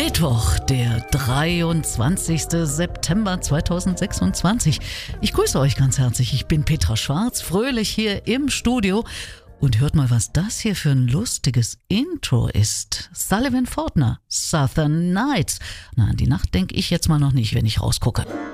Mittwoch, der 23. September 2026. Ich grüße euch ganz herzlich. Ich bin Petra Schwarz, fröhlich hier im Studio. Und hört mal, was das hier für ein lustiges Intro ist. Sullivan Fortner, Southern Nights. Na, an die Nacht denke ich jetzt mal noch nicht, wenn ich rausgucke.